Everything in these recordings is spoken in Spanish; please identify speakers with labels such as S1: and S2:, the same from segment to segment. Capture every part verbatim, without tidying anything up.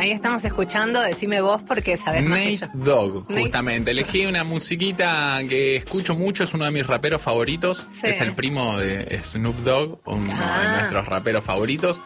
S1: Ahí estamos escuchando, decime vos porque sabés más que
S2: Nate
S1: yo.
S2: Dogg,
S1: Nate-
S2: justamente. Elegí una musiquita que escucho mucho, es uno de mis raperos favoritos.
S1: Sí.
S2: Es el primo de Snoop Dogg, uno
S1: Ah.
S2: de nuestros raperos favoritos.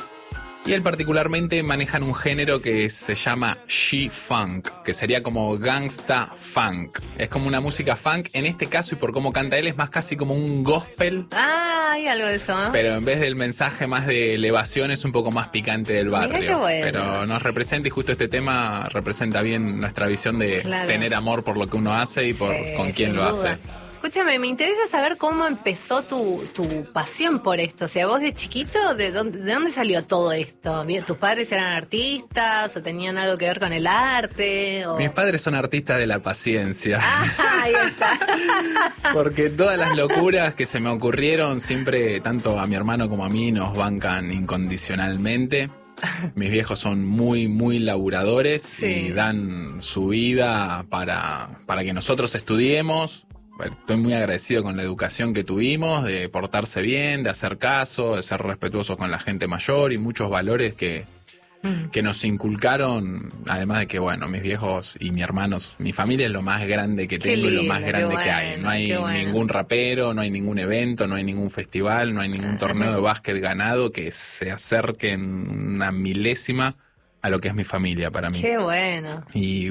S2: Y él particularmente manejan un género que se llama She-Funk, que sería como gangsta funk. Es como una música funk, en este caso y por cómo canta él, es más casi como un gospel.
S1: Ah, hay algo de eso, ¿no?
S2: Pero en vez del mensaje más de elevación es un poco más picante del
S1: Mirá
S2: barrio.
S1: qué bueno.
S2: Pero nos representa y justo este tema representa bien nuestra visión de
S1: Claro.
S2: tener amor por lo que uno hace y por
S1: Sí,
S2: con quién
S1: sin
S2: lo
S1: duda.
S2: hace.
S1: Escúchame, me interesa saber cómo empezó tu, tu pasión por esto. O sea, vos de chiquito, ¿de dónde, de dónde salió todo esto? ¿Tus padres eran artistas o tenían algo que ver con el arte? O...
S2: Mis padres son artistas de la paciencia.
S1: Ah, ahí está.
S2: Porque todas las locuras que se me ocurrieron siempre, tanto a mi hermano como a mí, nos bancan incondicionalmente. Mis viejos son muy, muy laburadores
S1: Sí.
S2: y dan su vida para, para que nosotros estudiemos. Estoy muy agradecido con la educación que tuvimos, de portarse bien, de hacer caso, de ser respetuosos con la gente mayor y muchos valores que,
S1: Mm.
S2: que nos inculcaron, además de que, bueno, mis viejos y mi hermanos, mi familia es lo más grande que
S1: Qué
S2: tengo y lo
S1: lindo,
S2: más
S1: qué
S2: grande que hay.
S1: bueno,
S2: No hay
S1: qué bueno.
S2: ningún rapero, no hay ningún evento, no hay ningún festival, no hay ningún torneo de básquet ganado que se acerque en una milésima a lo que es mi familia para mí.
S1: Qué bueno.
S2: Y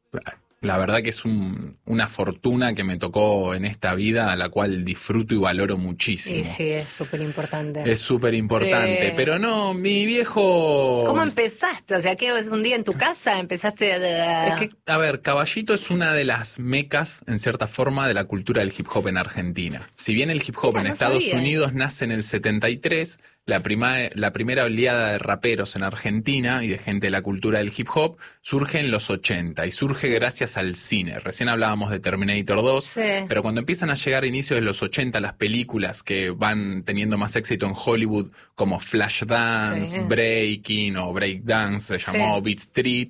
S2: la verdad que es un, una fortuna que me tocó en esta vida, a la cual disfruto y valoro muchísimo.
S1: Sí, sí, es súper importante.
S2: Es súper importante.
S1: Sí.
S2: Pero no, mi viejo...
S1: ¿Cómo empezaste? O sea, que un día en tu casa empezaste a...
S2: Es que, a ver, Caballito es una de las mecas, en cierta forma, de la cultura del hip hop en Argentina. Si bien el hip hop
S1: Mira,
S2: en
S1: no
S2: Estados
S1: sabía
S2: Unidos nace en el setenta y tres, la, prima- la primera oleada de raperos en Argentina y de gente de la cultura del hip hop surge en los ochenta y surge gracias al cine. Recién hablábamos de Terminator dos,
S1: Sí.
S2: pero cuando empiezan a llegar a inicios de los ochenta las películas que van teniendo más éxito en Hollywood, como Flashdance,
S1: Sí.
S2: Breaking o Breakdance, se llamó
S1: Sí.
S2: Beat Street,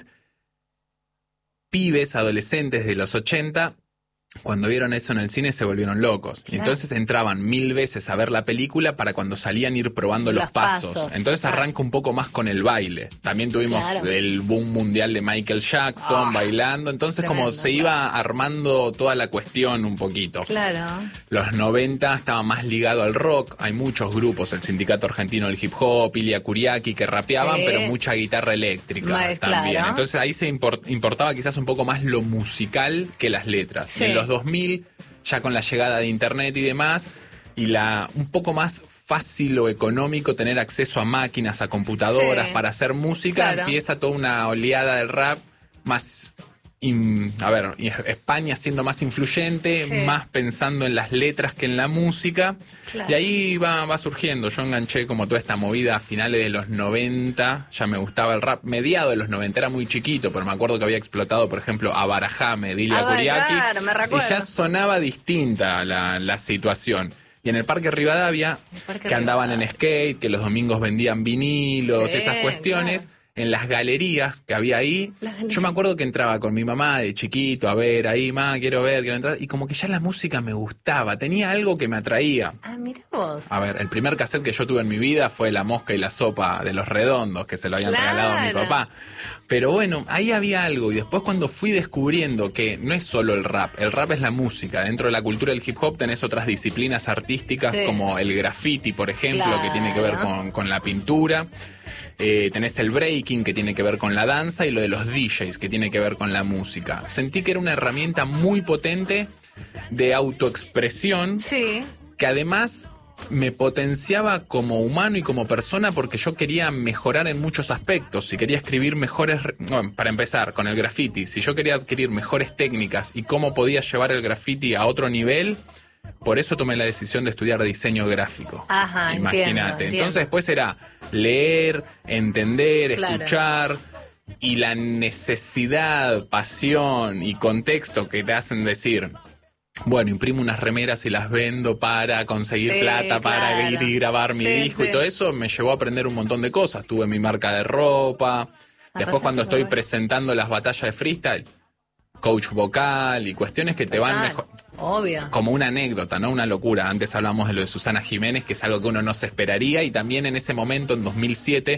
S2: pibes, adolescentes de los ochenta, cuando vieron eso en el cine se volvieron locos. Y
S1: Claro.
S2: entonces entraban mil veces a ver la película para cuando salían ir probando los,
S1: Los
S2: pasos.
S1: pasos,
S2: Entonces
S1: claro.
S2: arranca un poco más con el baile. También tuvimos
S1: Claro.
S2: el boom mundial de Michael Jackson
S1: Ah,
S2: bailando. Entonces como
S1: tremendo,
S2: se iba armando toda la cuestión un poquito.
S1: Claro.
S2: Los noventa estaba más ligado al rock. Hay muchos grupos, el Sindicato Argentino del Hip Hop, Ilia Kuriaki, que rapeaban,
S1: Sí.
S2: pero mucha guitarra eléctrica
S1: Ma-
S2: también.
S1: claro.
S2: Entonces ahí se import- importaba quizás un poco más lo musical que las letras.
S1: Sí.
S2: Y en los dos mil, ya con la llegada de internet y demás, y la un poco más fácil o económico tener acceso a máquinas, a computadoras
S1: Sí.
S2: para hacer música,
S1: Claro.
S2: empieza toda una oleada del rap más... in- a ver, y España siendo más influyente,
S1: Sí.
S2: más pensando en las letras que en la música.
S1: Claro.
S2: Y ahí va, va surgiendo. Yo enganché como toda esta movida a finales de los noventa. Ya me gustaba el rap. Mediado de los noventa, era muy chiquito, pero me acuerdo que había explotado, por ejemplo, a Barajame, Dilia
S1: Ah,
S2: Kuriaki.
S1: claro, me
S2: Y
S1: recuerdo.
S2: ya sonaba distinta la, la situación. Y en el Parque Rivadavia,
S1: El Parque
S2: que andaban
S1: Rivadavia.
S2: en skate, que los domingos vendían vinilos,
S1: Sí,
S2: esas cuestiones.
S1: claro.
S2: En las galerías que había ahí,
S1: Las galerías.
S2: yo me acuerdo que entraba con mi mamá de chiquito a ver ahí, ma, quiero ver, quiero entrar, y como que ya la música me gustaba, tenía algo que me atraía.
S1: Ah, mira vos.
S2: A ver, el primer cassette que yo tuve en mi vida fue La Mosca y la Sopa de los Redondos, que se lo habían
S1: Claro.
S2: regalado a mi papá. Pero bueno, ahí había algo, y después cuando fui descubriendo que no es solo el rap, el rap es la música, dentro de la cultura del hip hop tenés otras disciplinas artísticas
S1: Sí.
S2: como el graffiti, por ejemplo,
S1: Claro.
S2: que tiene que ver con, con la pintura. Eh, tenés el breaking, que tiene que ver con la danza, y lo de los D Js, que tiene que ver con la música. Sentí que era una herramienta muy potente de autoexpresión,
S1: Sí.
S2: que además me potenciaba como humano y como persona, porque yo quería mejorar en muchos aspectos. Si quería escribir mejores... re- bueno, para empezar, con el graffiti, si yo quería adquirir mejores técnicas y cómo podía llevar el graffiti a otro nivel... Por eso tomé la decisión de estudiar diseño gráfico.
S1: Ajá, entiendo,
S2: Imagínate.
S1: entiendo.
S2: Entonces después era leer, entender,
S1: Claro.
S2: escuchar, y la necesidad, pasión y contexto que te hacen decir, bueno, imprimo unas remeras y las vendo para conseguir
S1: Sí,
S2: plata, para
S1: claro.
S2: ir y grabar mi
S1: Sí,
S2: disco
S1: sí.
S2: y todo eso, me llevó a aprender un montón de cosas. Tuve mi marca de ropa. Después
S1: pasaste
S2: cuando
S1: por
S2: estoy
S1: ahí.
S2: presentando las batallas de freestyle, coach vocal y cuestiones que te van
S1: Total,
S2: mejor...
S1: Obvio.
S2: Como una anécdota, ¿no? Una locura. Antes hablamos de lo de Susana Jiménez, que es algo que uno no se esperaría, y también en ese momento, en dos mil siete,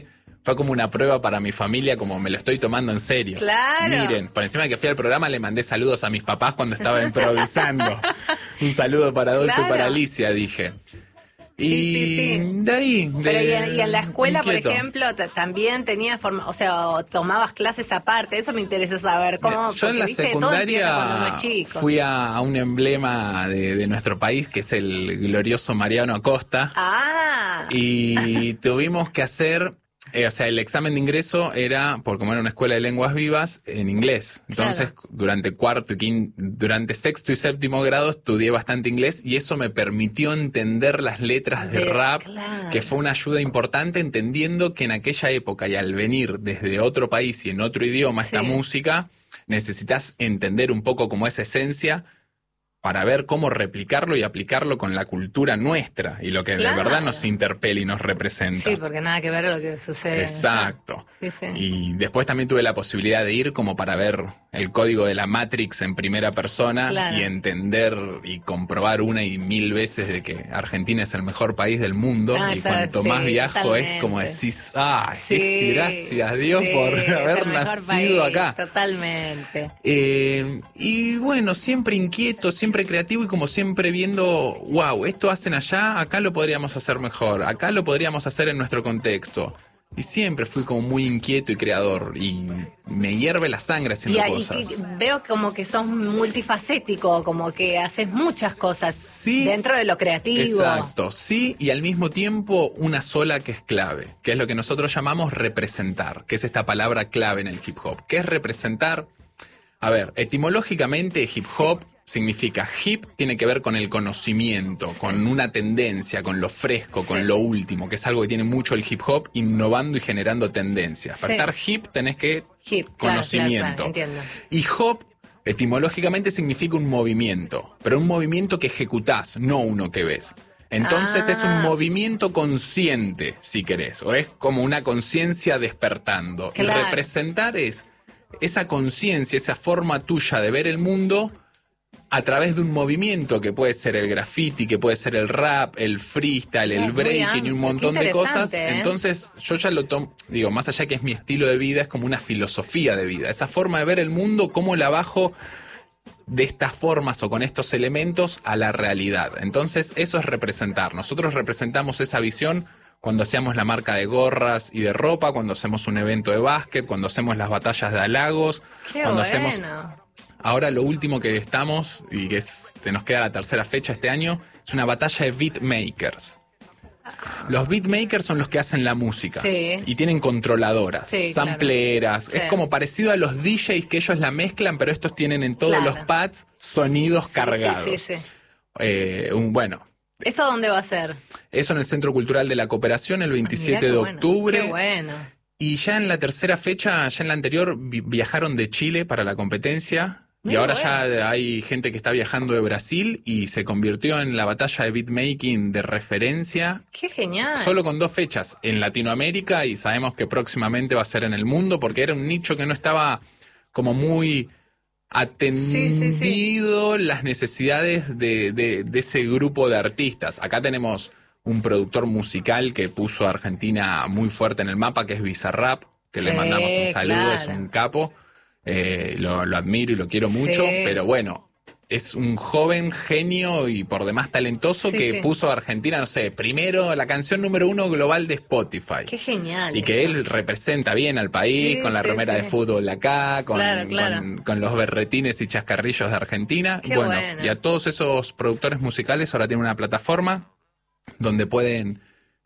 S2: fue como una prueba para mi familia, como me lo estoy tomando en serio.
S1: Claro.
S2: Miren, por encima de que fui al programa le mandé saludos a mis papás cuando estaba improvisando. Un saludo para Adolfo
S1: Claro.
S2: y para Alicia, dije. Y
S1: Sí, sí, sí.
S2: de ahí... De,
S1: Pero y en, y en la escuela,
S2: inquieto.
S1: por ejemplo, t- también tenías forma, o sea, o tomabas clases aparte. Eso me interesa saber. ¿Cómo?
S2: Yo en
S1: porque,
S2: la
S1: viste, todo empieza cuando uno es
S2: secundaria
S1: chico.
S2: fui a, a un emblema de, de nuestro país, que es el glorioso Mariano Acosta.
S1: Ah.
S2: Y tuvimos que hacer, eh, o sea, el examen de ingreso era, por como era una escuela de lenguas vivas, en inglés. Entonces,
S1: Claro.
S2: durante cuarto y quinto, durante sexto y séptimo grado estudié bastante inglés y eso me permitió entender las letras de,
S1: De-
S2: rap,
S1: claro.
S2: que fue una ayuda importante, entendiendo que en aquella época y al venir desde otro país y en otro idioma esta
S1: Sí.
S2: música, necesitas entender un poco como esa esencia para ver cómo replicarlo y aplicarlo con la cultura nuestra y lo que
S1: Claro.
S2: de verdad nos interpela y nos representa.
S1: Sí, porque nada que ver lo que sucede.
S2: Exacto.
S1: Sí, sí.
S2: Y después también tuve la posibilidad de ir como para ver el código de la Matrix en primera persona
S1: Claro.
S2: y entender y comprobar una y mil veces de que Argentina es el mejor país del mundo.
S1: Ah,
S2: y
S1: esa-
S2: cuanto
S1: sí,
S2: más viajo
S1: totalmente.
S2: es como decís, ay,
S1: Sí,
S2: gracias a Dios
S1: sí,
S2: por
S1: es
S2: haber
S1: el mejor
S2: nacido
S1: país,
S2: acá.
S1: Totalmente.
S2: Eh, y bueno, siempre inquieto, siempre creativo y como siempre viendo, wow, esto hacen allá, acá lo podríamos hacer mejor, acá lo podríamos hacer en nuestro contexto. Y siempre fui como muy inquieto y creador y me hierve la sangre haciendo
S1: Y, ahí
S2: cosas.
S1: que- veo como que sos multifacético, como que haces muchas cosas
S2: Sí.
S1: dentro de lo creativo.
S2: Exacto, sí, y al mismo tiempo una sola que es clave, que es lo que nosotros llamamos representar, que es esta palabra clave en el hip hop. ¿Qué es representar? A ver, etimológicamente hip hop significa hip, tiene que ver con el conocimiento, con una tendencia, con lo fresco,
S1: Sí.
S2: con lo último, que es algo que tiene mucho el hip hop, innovando y generando tendencias. Para
S1: Sí.
S2: estar hip tenés que
S1: Hip, claro,
S2: conocimiento.
S1: claro, claro, entiendo.
S2: Y hop, etimológicamente significa un movimiento, pero un movimiento que ejecutás, no uno que ves. Entonces
S1: Ah.
S2: es un movimiento consciente, si querés, o es como una conciencia despertando.
S1: Claro.
S2: Y representar es esa conciencia, esa forma tuya de ver el mundo a través de un movimiento que puede ser el graffiti, que puede ser el rap, el freestyle,
S1: Claro,
S2: el
S1: muy
S2: breaking y
S1: amplio.
S2: un
S1: Qué
S2: montón de cosas.
S1: interesante, ¿eh?
S2: Entonces yo ya lo tomo, digo, más allá que es mi estilo de vida, es como una filosofía de vida. Esa forma de ver el mundo, cómo la bajo de estas formas o con estos elementos a la realidad. Entonces eso es representar. Nosotros representamos esa visión cuando hacemos la marca de gorras y de ropa, cuando hacemos un evento de básquet, cuando hacemos las batallas de halagos,
S1: Qué
S2: cuando
S1: bueno.
S2: hacemos... Ahora lo último que estamos, y que es, que nos queda la tercera fecha este año, es una batalla de beatmakers. Los beatmakers son los que hacen la música
S1: Sí.
S2: y tienen controladoras,
S1: Sí,
S2: sampleras.
S1: claro.
S2: Es
S1: Sí.
S2: como parecido a los D Js que ellos la mezclan, pero estos tienen en todos
S1: Claro.
S2: los pads sonidos
S1: Sí,
S2: cargados.
S1: Sí, sí, sí.
S2: Eh, un, bueno,
S1: ¿Eso dónde va a ser?
S2: eso en el Centro Cultural de la Cooperación el veintisiete
S1: Mirá qué
S2: de
S1: bueno,
S2: octubre.
S1: Qué bueno.
S2: Y ya en la tercera fecha, ya en la anterior, vi- viajaron de Chile para la competencia. Y
S1: Muy
S2: ahora
S1: bueno.
S2: ya hay gente que está viajando de Brasil y se convirtió en la batalla de beatmaking de referencia.
S1: Qué genial.
S2: Solo con dos fechas en Latinoamérica y sabemos que próximamente va a ser en el mundo porque era un nicho que no estaba como muy atendido
S1: Sí, sí,
S2: las necesidades de, de- de ese grupo de artistas. Acá tenemos un productor musical que puso a Argentina muy fuerte en el mapa, que es Bizarrap, que le
S1: Sí,
S2: mandamos un saludo,
S1: claro.
S2: es un capo. Eh, lo, lo admiro y lo quiero mucho,
S1: Sí.
S2: pero bueno, es un joven genio y por demás talentoso
S1: Sí,
S2: que
S1: sí.
S2: puso a Argentina, no sé, primero la canción número uno global de Spotify.
S1: Qué genial.
S2: Y que
S1: eso.
S2: él representa bien al país,
S1: Sí,
S2: con la
S1: sí,
S2: remera
S1: sí.
S2: de fútbol acá, con,
S1: Claro, claro.
S2: con- con los berretines y chascarrillos de Argentina.
S1: Qué
S2: bueno,
S1: bueno.
S2: y a todos esos productores musicales ahora tienen una plataforma donde pueden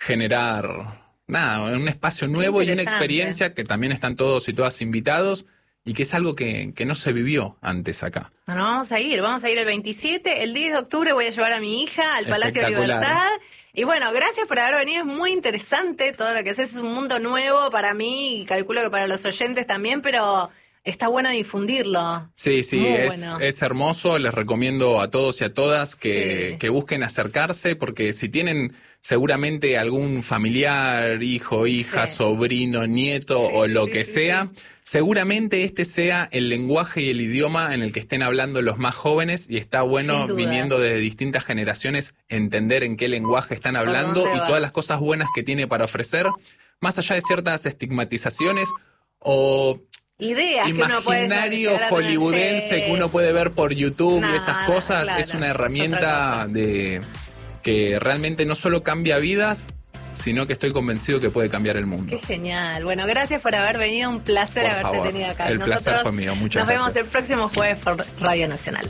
S2: generar, nada, un espacio nuevo y una
S1: interesante.
S2: experiencia que también están todos y todas invitados y que es algo que, que no se vivió antes acá.
S1: Bueno, vamos a ir, vamos a ir el veintisiete, el diez de octubre voy a llevar a mi hija al Palacio de
S2: Espectacular.
S1: Libertad. Y bueno, gracias por haber venido, es muy interesante todo lo que haces, es un mundo nuevo para mí y calculo que para los oyentes también, pero está bueno difundirlo.
S2: Sí, sí,
S1: Muy
S2: es,
S1: bueno.
S2: es hermoso. Les recomiendo a todos y a todas que,
S1: Sí.
S2: que busquen acercarse, porque si tienen seguramente algún familiar, hijo, hija,
S1: Sí.
S2: sobrino, nieto
S1: Sí,
S2: o
S1: sí,
S2: lo
S1: sí,
S2: que
S1: sí,
S2: sea,
S1: sí.
S2: seguramente este sea el lenguaje y el idioma en el que estén hablando los más jóvenes y está bueno,
S1: Sin duda.
S2: viniendo de distintas generaciones, entender en qué lenguaje están hablando
S1: dónde
S2: y
S1: va.
S2: todas las cosas buenas que tiene para ofrecer. más allá de ciertas estigmatizaciones o
S1: ideas que uno puede
S2: imaginario hollywoodense que uno puede ver por YouTube
S1: Nah,
S2: y esas cosas,
S1: claro,
S2: es una
S1: es
S2: herramienta
S1: otra
S2: de que realmente no solo cambia vidas, sino que estoy convencido que puede cambiar el mundo.
S1: Qué genial. Bueno, gracias por haber venido. Un placer
S2: Por
S1: haberte
S2: favor.
S1: tenido acá.
S2: El
S1: Nosotros
S2: placer fue mío. Muchas
S1: nos vemos
S2: gracias.
S1: el próximo jueves por Radio Nacional.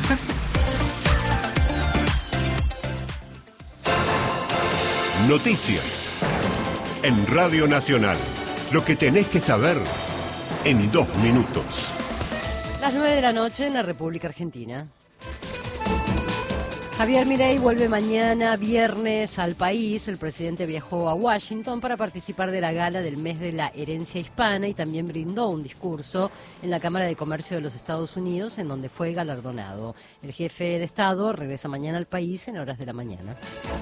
S3: Noticias en Radio Nacional. Lo que tenés que saber en dos minutos.
S4: Las nueve de la noche en la República Argentina. Javier Milei vuelve mañana, viernes, al país. El presidente viajó a Washington para participar de la gala del mes de la herencia hispana y también brindó un discurso en la Cámara de Comercio de los Estados Unidos, en donde fue galardonado. El jefe de Estado regresa mañana al país en horas de la mañana.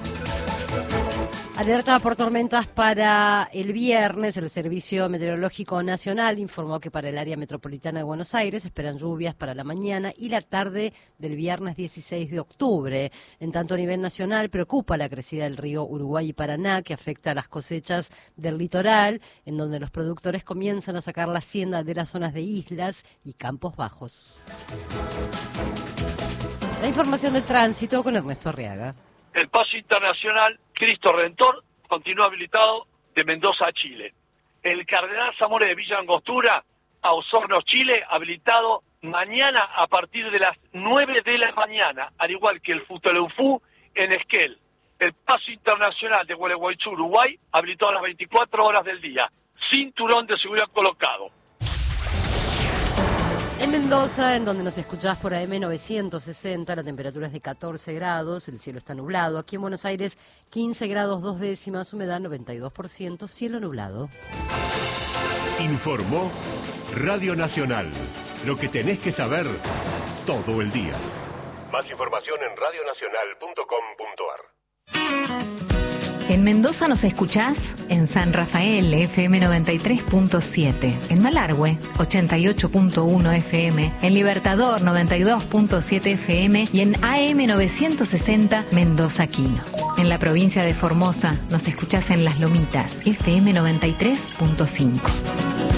S4: Alerta por tormentas para el viernes. El Servicio Meteorológico Nacional informó que para el área metropolitana de Buenos Aires esperan lluvias para la mañana y la tarde del viernes dieciséis de octubre. En tanto, a nivel nacional preocupa la crecida del río Uruguay y Paraná, que afecta a las cosechas del litoral, en donde los productores comienzan a sacar la hacienda de las zonas de islas y campos bajos. La información del tránsito con Ernesto Arriaga.
S5: El paso internacional Cristo Redentor continúa habilitado de Mendoza a Chile. El Cardenal Zamora de Villa Angostura a Osorno, Chile, habilitado mañana a partir de las nueve de la mañana, al igual que el Futaleufú en Esquel. El paso internacional de Gualeguaychú, Uruguay, habilitado a las veinticuatro horas del día. Cinturón de seguridad colocado.
S4: En Mendoza, en donde nos escuchás por A M novecientos sesenta, la temperatura es de catorce grados, el cielo está nublado. Aquí en Buenos Aires, quince grados dos décimas, humedad noventa y dos por ciento, cielo nublado.
S3: Informó Radio Nacional. Lo que tenés que saber todo el día. Más información en radio nacional punto com punto a r.
S6: En Mendoza nos escuchás en San Rafael, F M noventa y tres punto siete, en Malargüe, ochenta y ocho punto uno F M, en Libertador, noventa y dos punto siete F M y en A M novecientos sesenta Mendoza Quino. En la provincia de Formosa nos escuchás en Las Lomitas, F M noventa y tres punto cinco.